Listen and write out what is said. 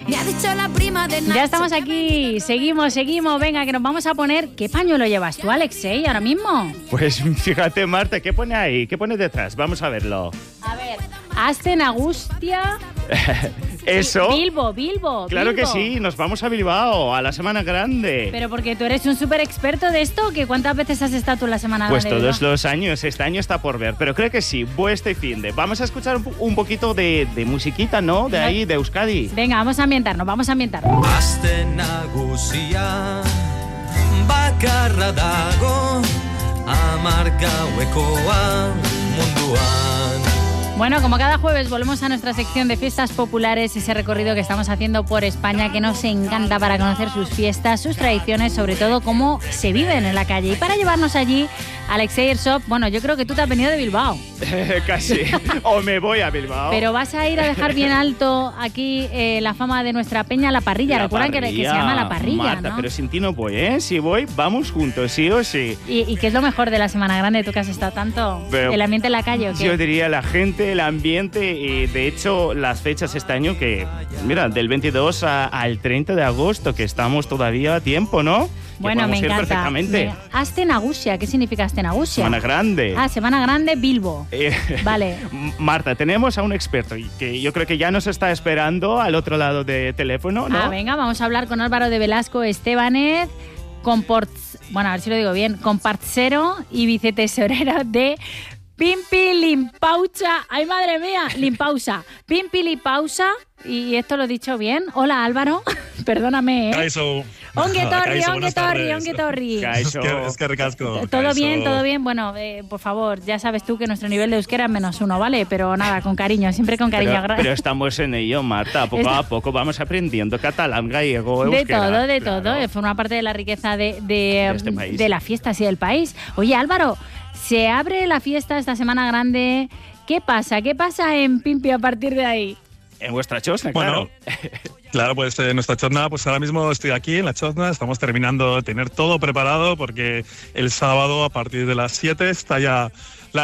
Me ha dicho la prima de Nacho. Ya estamos aquí, seguimos, venga, que nos vamos a poner... ¿Qué pañuelo llevas tú, Alexei, ahora mismo? Pues fíjate, Marta, ¿qué pone ahí? ¿Qué pone detrás? Vamos a verlo. A ver, Asten Agustia... ¿Eso? Bilbo. Claro Bilbo. que sí, nos vamos a Bilbao, a la Semana Grande. Pero porque tú eres un súper experto de esto, ¿que cuántas veces has estado tú en la Semana Pues Grande? todos los años, este año está por ver, pero creo que sí, este fin de. Vamos a escuchar un poquito de musiquita, ¿no? De ahí, de Euskadi. Venga, vamos a ambientarnos. Asten nagusia bakarra dago amargauekoa munduan. Bueno, como cada jueves volvemos a nuestra sección de fiestas populares, ese recorrido que estamos haciendo por España que nos encanta para conocer sus fiestas, sus tradiciones, sobre todo cómo se viven en la calle. Y para llevarnos allí, Alexei Airsoft, bueno, yo creo que tú te has venido de Bilbao. Casi, o me voy a Bilbao. Pero vas a ir a dejar bien alto aquí la fama de nuestra peña, La Parrilla. Recuerdan que se llama La Parrilla, Marta, ¿no? pero sin ti no voy, ¿eh? Si voy, vamos juntos, sí o sí. ¿Y qué es lo mejor de la Semana Grande, tú que has estado tanto? Pero ¿El ambiente en la calle o qué? Yo diría la gente, el ambiente y de hecho las fechas este año que, mira, del 22 al 30 de agosto, que estamos todavía a tiempo, ¿no? Bueno, me encanta. Perfectamente. Asten Agustia, ¿qué significa Asten Agustia? Semana Grande. Ah, Semana Grande, Bilbo. Vale. Marta, tenemos a un experto que yo creo que ya nos está esperando al otro lado del teléfono, ¿no? Ah, venga, vamos a hablar con Álvaro de Velasco Estebanez, bueno, a ver si lo digo bien, comparcero y vicetesorero de Pimpi Limpausa. ¡Ay, madre mía! Limpausa. Pimpi Limpausa. Y esto lo he dicho bien. Hola, Álvaro. Perdóname, ¿eh? Kaixo. Ongetorri. Es que ricasco. Todo bien. Bueno, por favor, ya sabes tú que nuestro nivel de euskera es -1, ¿vale? Pero nada, con cariño, siempre con cariño. Pero estamos en ello, Marta. Poco a poco vamos aprendiendo catalán, gallego, euskera. De todo. Forma parte de la riqueza de este país. De la fiesta, sí, del país. Oye, Álvaro, se abre la fiesta esta Semana Grande. ¿Qué pasa? ¿Qué pasa en Pimpi a partir de ahí? En vuestra chosna, bueno, claro, pues en nuestra chosna, pues ahora mismo estoy aquí en la chosna, estamos terminando de tener todo preparado porque el sábado a partir de las 7 está ya